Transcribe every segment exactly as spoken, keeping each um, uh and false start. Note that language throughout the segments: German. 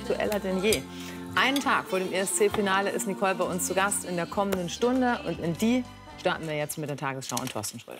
aktueller denn je. Einen Tag vor dem E S C-Finale ist Nicole bei uns zu Gast in der kommenden Stunde. Und in die starten wir jetzt mit der Tagesschau und Thorsten Schröder.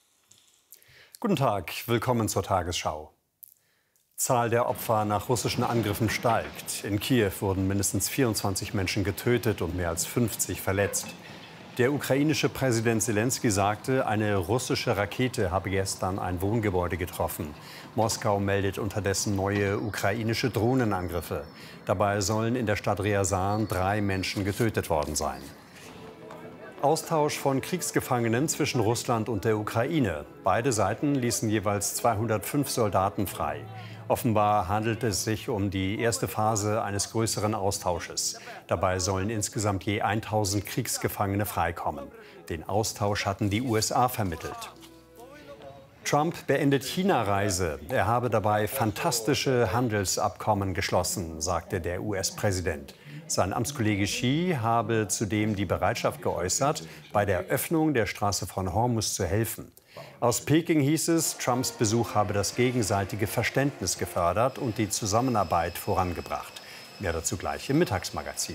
Guten Tag, willkommen zur Tagesschau. Zahl der Opfer nach russischen Angriffen steigt. In Kiew wurden mindestens vierundzwanzig Menschen getötet und mehr als fünfzig verletzt. Der ukrainische Präsident Selenskyj sagte, eine russische Rakete habe gestern ein Wohngebäude getroffen. Moskau meldet unterdessen neue ukrainische Drohnenangriffe. Dabei sollen in der Stadt Ryazan drei Menschen getötet worden sein. Austausch von Kriegsgefangenen zwischen Russland und der Ukraine. Beide Seiten ließen jeweils zweihundertfünf Soldaten frei. Offenbar handelt es sich um die erste Phase eines größeren Austausches. Dabei sollen insgesamt je tausend Kriegsgefangene freikommen. Den Austausch hatten die U S A vermittelt. Trump beendet China-Reise. Er habe dabei fantastische Handelsabkommen geschlossen, sagte der U S-Präsident. Sein Amtskollege Xi habe zudem die Bereitschaft geäußert, bei der Öffnung der Straße von Hormuz zu helfen. Aus Peking hieß es, Trumps Besuch habe das gegenseitige Verständnis gefördert und die Zusammenarbeit vorangebracht. Mehr dazu gleich im Mittagsmagazin.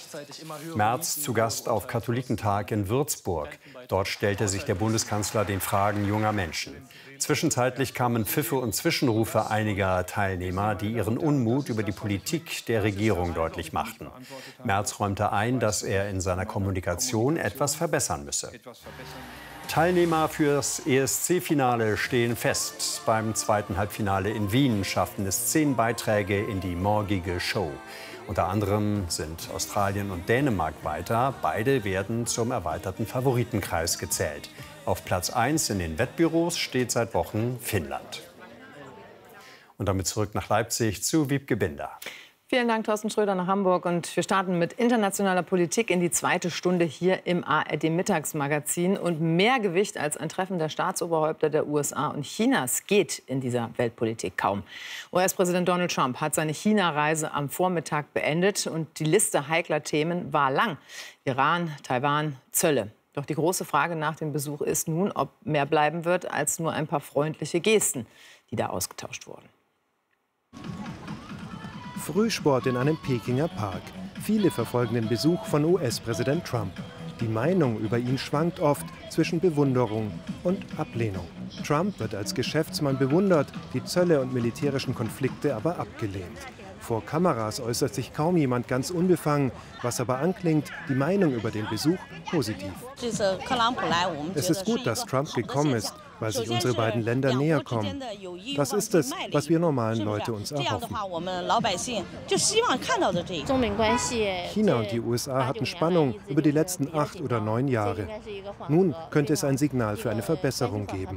Merz zu Gast auf Katholikentag in Würzburg. Dort stellte sich der Bundeskanzler den Fragen junger Menschen. Zwischenzeitlich kamen Pfiffe und Zwischenrufe einiger Teilnehmer, die ihren Unmut über die Politik der Regierung deutlich machten. Merz räumte ein, dass er in seiner Kommunikation etwas verbessern müsse. Teilnehmer fürs E S C-Finale stehen fest. Beim zweiten Halbfinale in Wien schafften es zehn Beiträge in die morgige Show. Unter anderem sind Australien und Dänemark weiter. Beide werden zum erweiterten Favoritenkreis gezählt. Auf Platz eins in den Wettbüros steht seit Wochen Finnland. Und damit zurück nach Leipzig zu Wiebke Binder. Vielen Dank, Thorsten Schröder, nach Hamburg. Und wir starten mit internationaler Politik in die zweite Stunde hier im A R D-Mittagsmagazin. Und mehr Gewicht als ein Treffen der Staatsoberhäupter der U S A und Chinas geht in dieser Weltpolitik kaum. U S-Präsident Donald Trump hat seine China-Reise am Vormittag beendet. Und die Liste heikler Themen war lang. Iran, Taiwan, Zölle. Doch die große Frage nach dem Besuch ist nun, ob mehr bleiben wird als nur ein paar freundliche Gesten, die da ausgetauscht wurden. Frühsport in einem Pekinger Park. Viele verfolgen den Besuch von U S-Präsident Trump. Die Meinung über ihn schwankt oft zwischen Bewunderung und Ablehnung. Trump wird als Geschäftsmann bewundert, die Zölle und militärischen Konflikte aber abgelehnt. Vor Kameras äußert sich kaum jemand ganz unbefangen, was aber anklingt, die Meinung über den Besuch positiv. Es ist gut, dass Trump gekommen ist, weil sich unsere beiden Länder näher kommen. Das ist es, was wir normalen Leute uns erhoffen. China und die U S A hatten Spannung über die letzten acht oder neun Jahre. Nun könnte es ein Signal für eine Verbesserung geben.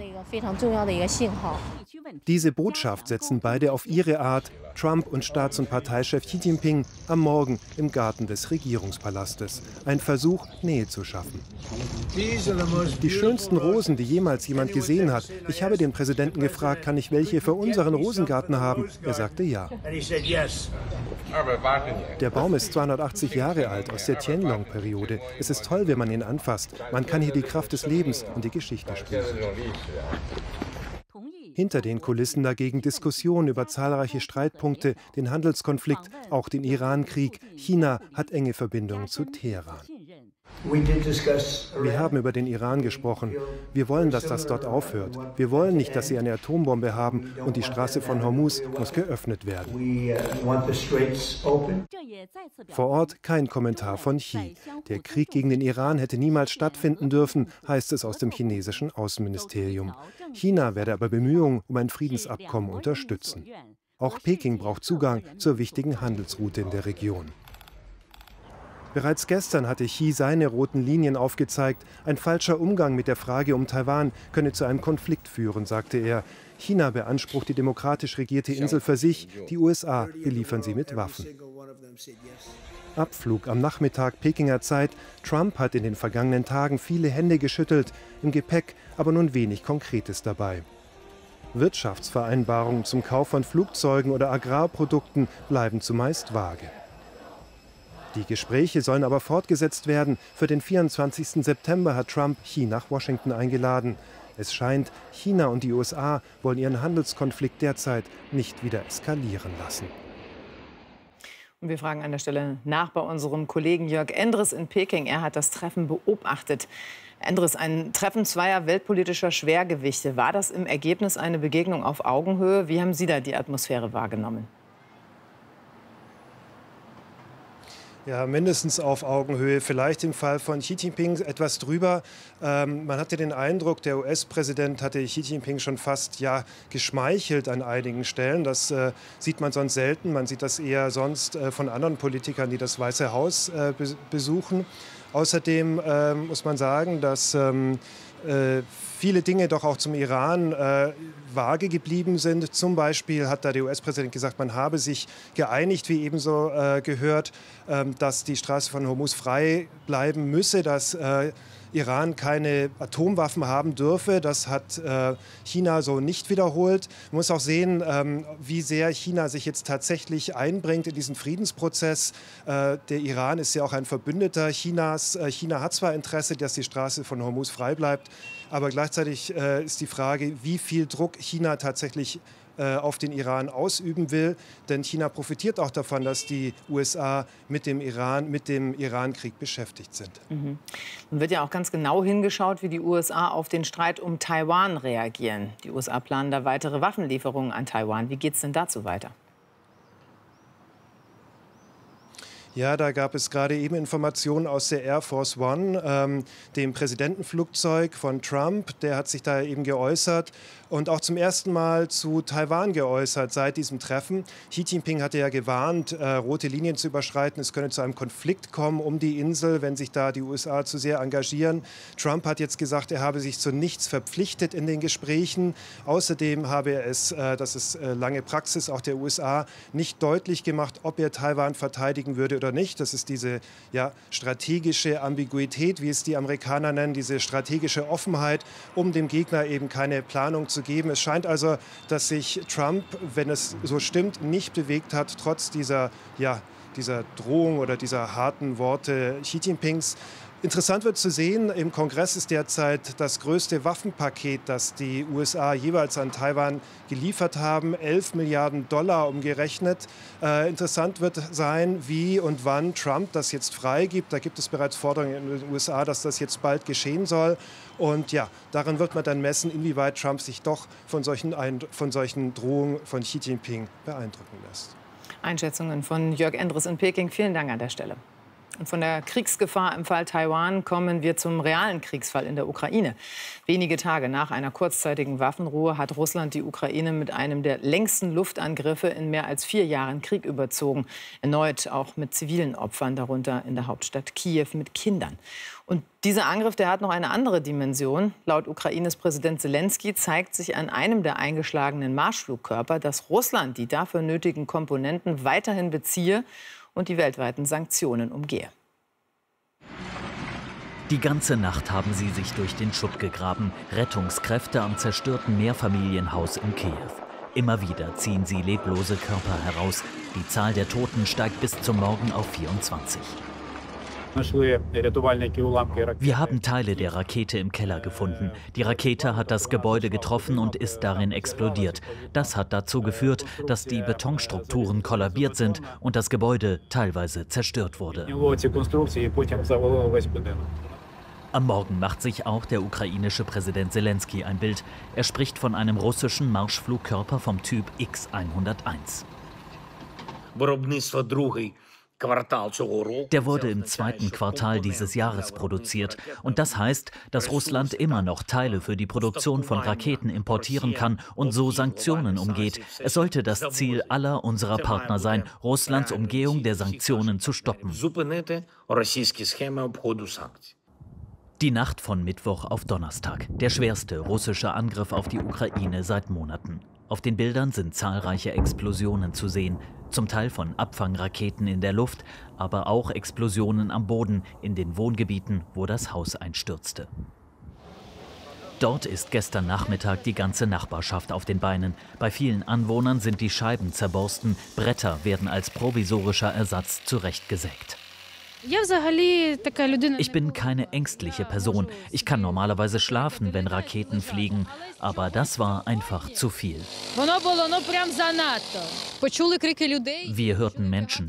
Diese Botschaft setzen beide auf ihre Art, Trump und Staats- und Parteichef Xi Jinping, am Morgen im Garten des Regierungspalastes. Ein Versuch, Nähe zu schaffen. Die schönsten Rosen, die jemals jemand gesehen hat. Ich habe den Präsidenten gefragt, kann ich welche für unseren Rosengarten haben? Er sagte ja. Der Baum ist zweihundertachtzig Jahre alt, aus der Tianlong-Periode. Es ist toll, wenn man ihn anfasst. Man kann hier die Kraft des Lebens und die Geschichte spüren. Hinter den Kulissen dagegen Diskussionen über zahlreiche Streitpunkte, den Handelskonflikt, auch den Iran-Krieg. China hat enge Verbindungen zu Teheran. Wir haben über den Iran gesprochen. Wir wollen, dass das dort aufhört. Wir wollen nicht, dass sie eine Atombombe haben und die Straße von Hormuz muss geöffnet werden. Vor Ort kein Kommentar von Xi. Der Krieg gegen den Iran hätte niemals stattfinden dürfen, heißt es aus dem chinesischen Außenministerium. China werde aber Bemühungen um ein Friedensabkommen unterstützen. Auch Peking braucht Zugang zur wichtigen Handelsroute in der Region. Bereits gestern hatte Xi seine roten Linien aufgezeigt. Ein falscher Umgang mit der Frage um Taiwan könne zu einem Konflikt führen, sagte er. China beansprucht die demokratisch regierte Insel für sich, die U S A beliefern sie mit Waffen. Abflug am Nachmittag Pekinger Zeit. Trump hat in den vergangenen Tagen viele Hände geschüttelt, im Gepäck aber nun wenig Konkretes dabei. Wirtschaftsvereinbarungen zum Kauf von Flugzeugen oder Agrarprodukten bleiben zumeist vage. Die Gespräche sollen aber fortgesetzt werden. Für den vierundzwanzigsten September hat Trump Xi nach Washington eingeladen. Es scheint, China und die U S A wollen ihren Handelskonflikt derzeit nicht wieder eskalieren lassen. Wir fragen an der Stelle nach bei unserem Kollegen Jörg Endres in Peking. Er hat das Treffen beobachtet. Endres, ein Treffen zweier weltpolitischer Schwergewichte. War das im Ergebnis eine Begegnung auf Augenhöhe? Wie haben Sie da die Atmosphäre wahrgenommen? Ja, mindestens auf Augenhöhe, vielleicht im Fall von Xi Jinping etwas drüber. Ähm, man hatte den Eindruck, der U S-Präsident hatte Xi Jinping schon fast ja, geschmeichelt an einigen Stellen. Das äh, sieht man sonst selten. Man sieht das eher sonst äh, von anderen Politikern, die das Weiße Haus äh, be besuchen. Außerdem äh, muss man sagen, dass ähm, äh, viele Dinge doch auch zum Iran äh, vage geblieben sind. Zum Beispiel hat da der U S-Präsident gesagt, man habe sich geeinigt, wie ebenso äh, gehört, äh, dass die Straße von Hormuz frei bleiben müsse, dass äh, Iran keine Atomwaffen haben dürfe. Das hat äh, China so nicht wiederholt. Man muss auch sehen, ähm, wie sehr China sich jetzt tatsächlich einbringt in diesen Friedensprozess. Äh, der Iran ist ja auch ein Verbündeter Chinas. Äh, China hat zwar Interesse, dass die Straße von Hormuz frei bleibt, aber gleichzeitig äh, ist die Frage, wie viel Druck China tatsächlich äh, auf den Iran ausüben will. Denn China profitiert auch davon, dass die U S A mit dem Iran, mit dem Iran-Krieg beschäftigt sind. Mhm. Nun wird ja auch ganz genau hingeschaut, wie die U S A auf den Streit um Taiwan reagieren. Die U S A planen da weitere Waffenlieferungen an Taiwan. Wie geht es denn dazu weiter? Ja, da gab es gerade eben Informationen aus der Air Force One, ähm, dem Präsidentenflugzeug von Trump. Der hat sich da eben geäußert und auch zum ersten Mal zu Taiwan geäußert seit diesem Treffen. Xi Jinping hatte ja gewarnt, äh, rote Linien zu überschreiten. Es könne zu einem Konflikt kommen um die Insel, wenn sich da die U S A zu sehr engagieren. Trump hat jetzt gesagt, er habe sich zu nichts verpflichtet in den Gesprächen. Außerdem habe er es, äh, das ist äh, lange Praxis auch der U S A, nicht deutlich gemacht, ob er Taiwan verteidigen würde oder nicht. Das ist diese ja, strategische Ambiguität, wie es die Amerikaner nennen, diese strategische Offenheit, um dem Gegner eben keine Planung zu geben. Es scheint also, dass sich Trump, wenn es so stimmt, nicht bewegt hat, trotz dieser, ja, dieser Drohung oder dieser harten Worte Xi Jinpings. Interessant wird zu sehen, im Kongress ist derzeit das größte Waffenpaket, das die U S A jeweils an Taiwan geliefert haben, elf Milliarden Dollar umgerechnet. Äh, interessant wird sein, wie und wann Trump das jetzt freigibt. Da gibt es bereits Forderungen in den U S A, dass das jetzt bald geschehen soll. Und ja, darin wird man dann messen, inwieweit Trump sich doch von solchen, von solchen Drohungen von Xi Jinping beeindrucken lässt. Einschätzungen von Jörg Endres in Peking. Vielen Dank an der Stelle. Und von der Kriegsgefahr im Fall Taiwan kommen wir zum realen Kriegsfall in der Ukraine. Wenige Tage nach einer kurzzeitigen Waffenruhe hat Russland die Ukraine mit einem der längsten Luftangriffe in mehr als vier Jahren Krieg überzogen. Erneut auch mit zivilen Opfern, darunter in der Hauptstadt Kiew mit Kindern. Und dieser Angriff, der hat noch eine andere Dimension. Laut Ukraines Präsident Selenskyj zeigt sich an einem der eingeschlagenen Marschflugkörper, dass Russland die dafür nötigen Komponenten weiterhin beziehe und die weltweiten Sanktionen umgehe. Die ganze Nacht haben sie sich durch den Schutt gegraben. Rettungskräfte am zerstörten Mehrfamilienhaus in Kiew. Immer wieder ziehen sie leblose Körper heraus. Die Zahl der Toten steigt bis zum Morgen auf vierundzwanzig. Wir haben Teile der Rakete im Keller gefunden. Die Rakete hat das Gebäude getroffen und ist darin explodiert. Das hat dazu geführt, dass die Betonstrukturen kollabiert sind und das Gebäude teilweise zerstört wurde. Am Morgen macht sich auch der ukrainische Präsident Selenskyj ein Bild. Er spricht von einem russischen Marschflugkörper vom Typ X hunderteins. Der wurde im zweiten Quartal dieses Jahres produziert. Und das heißt, dass Russland immer noch Teile für die Produktion von Raketen importieren kann und so Sanktionen umgeht. Es sollte das Ziel aller unserer Partner sein, Russlands Umgehung der Sanktionen zu stoppen. Die Nacht von Mittwoch auf Donnerstag. Der schwerste russische Angriff auf die Ukraine seit Monaten. Auf den Bildern sind zahlreiche Explosionen zu sehen. Zum Teil von Abfangraketen in der Luft, aber auch Explosionen am Boden in den Wohngebieten, wo das Haus einstürzte. Dort ist gestern Nachmittag die ganze Nachbarschaft auf den Beinen. Bei vielen Anwohnern sind die Scheiben zerborsten, Bretter werden als provisorischer Ersatz zurechtgesägt. Ich bin keine ängstliche Person. Ich kann normalerweise schlafen, wenn Raketen fliegen. Aber das war einfach zu viel. Wir hörten Menschen